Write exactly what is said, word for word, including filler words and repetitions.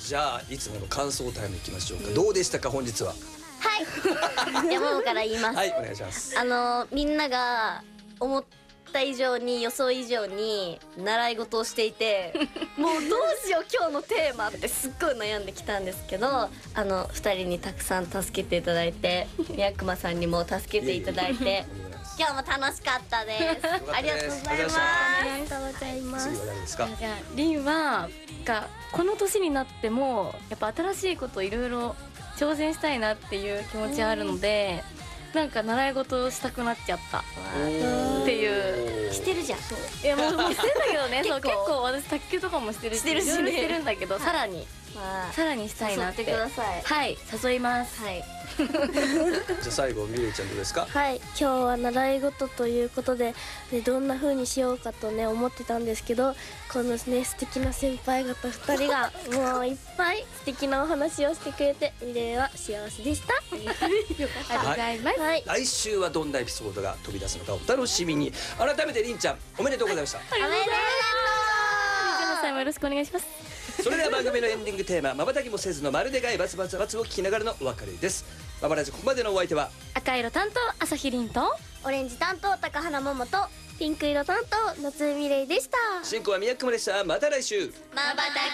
じゃあいつもの感想タイムいきましょうか。どうでしたか本日は。 はい山本から言います。 はいお願いします。 あのみんなが思った以上に予想以上に習い事をしていてもうどうしよう今日のテーマってすっごい悩んできたんですけど、あのふたりにたくさん助けていただいて、宮熊さんにも助けていただいて今日も楽しかったです。ありがとうございます。 ありがとうございま次す。 は誰ですか。 いやリンはがこの年になってもやっぱ新しいこといろいろ挑戦したいなっていう気持ちあるので、なんか習い事をしたくなっちゃったっていう。 してるじゃん。 いやもうもうしてんだけどね。そう結構私卓球とかもしてるし、 してるしねいろいろしてるんだけど、さらにまあさらにしたいなって。 誘ってください。 はい誘います。 はい。 じゃあ最後ミレイちゃんどうですか。 はい、今日は習い事ということで、ね、どんな風にしようかとね思ってたんですけど、このね素敵な先輩方ふたりがもういっぱい素敵なお話をしてくれて、ミレイは幸せでした。 ありがとうございます。 はい、 来週はどんなエピソードが飛び出すのかお楽しみに。改めてりんちゃんおめでとうございました。 おめでとう。 水野さんもよろしくお願いします。 それでは番組のエンディングテーマまばたきもせずのまるでがいバツバツバツを聞きながらのお別れです。ババラジここまでのお相手は赤色担当朝日凛とオレンジ担当高原桃とピンク色担当夏江ミレイでした。 進行は宮久間でした。また来週。 まばた